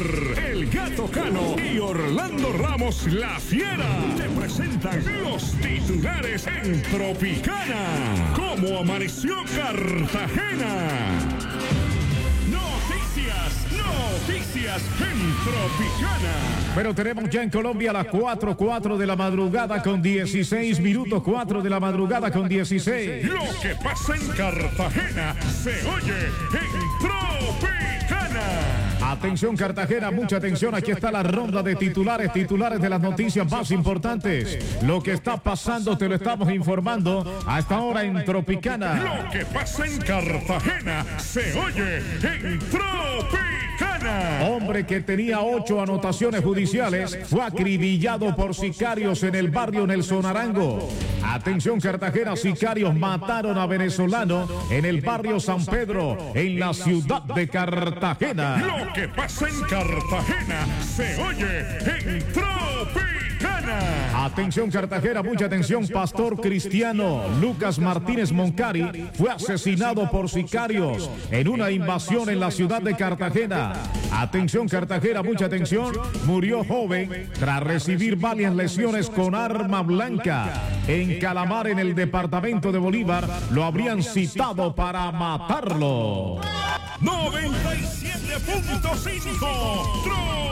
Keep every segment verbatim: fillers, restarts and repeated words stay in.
El Gato Cano y Orlando Ramos La Fiera te presentan los titulares en Tropicana. ¿Cómo amaneció Cartagena? Noticias, noticias en Tropicana. Pero tenemos ya en Colombia a las cuatro, cuatro de la madrugada con dieciséis minutos, cuatro de la madrugada con dieciséis. Lo que pasa en Cartagena se oye en Tropicana. Atención Cartagena, mucha atención, aquí está la ronda de titulares, titulares de las noticias más importantes. Lo que está pasando te lo estamos informando hasta ahora en Tropicana. Lo que pasa en Cartagena se oye en Tropicana. Hombre que tenía ocho anotaciones judiciales fue acribillado por sicarios en el barrio Nelson Arango. Atención Cartagena, sicarios mataron a venezolano en el barrio San Pedro, en la ciudad de Cartagena. Lo que pasa en Cartagena se oye en Tropicana. Atención Cartagena, mucha atención, pastor cristiano Lucas Martínez Moncari fue asesinado por sicarios en una invasión en la ciudad de Cartagena. Atención Cartagena, mucha atención, murió joven tras recibir varias lesiones con arma blanca. En Calamar, en el departamento de Bolívar, lo habrían citado para matarlo. noventa y siete punto cinco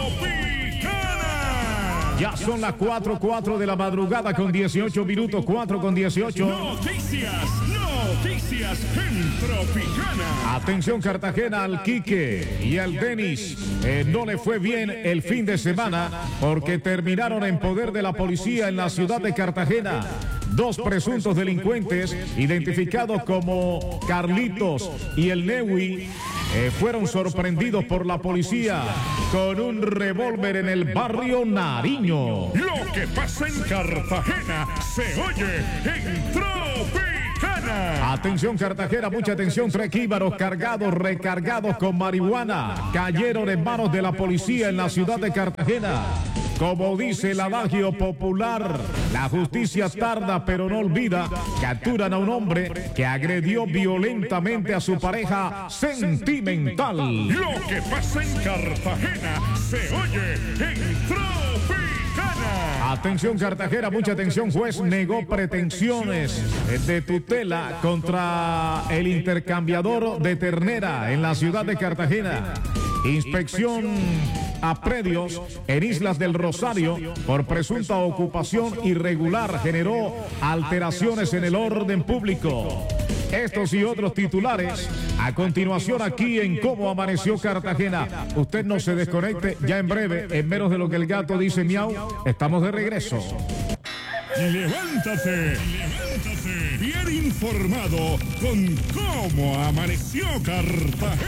Tropicana. Ya son las cuatro, cuatro de la madrugada con dieciocho minutos, cuatro con dieciocho. Noticias, noticias en Tropicana. Atención Cartagena, al Quique y al Denis eh, no le fue bien el fin de semana porque terminaron en poder de la policía en la ciudad de Cartagena. Dos presuntos delincuentes identificados como Carlitos y el Newi eh, fueron sorprendidos por la policía con un revólver en el barrio Nariño. Lo que pasa en Cartagena se oye en Tropicana. Atención Cartagena, mucha atención, tres jíbaros cargados, recargados con marihuana cayeron en manos de la policía en la ciudad de Cartagena. Como dice el adagio popular, la justicia tarda pero no olvida. Capturan a un hombre que agredió violentamente a su pareja sentimental. Lo que pasa en Cartagena se oye en Tropicana. Atención Cartagena, mucha atención, juez negó pretensiones de tutela contra el intercambiador de ternera en la ciudad de Cartagena. Inspección a predios en Islas del Rosario por presunta ocupación irregular generó alteraciones en el orden público. Estos y otros titulares a continuación aquí en Cómo Amaneció Cartagena. Usted no se desconecte, ya en breve, en menos de lo que el gato dice miau, estamos de regreso. Levántate, levántate, bien informado con Cómo Amaneció Cartagena.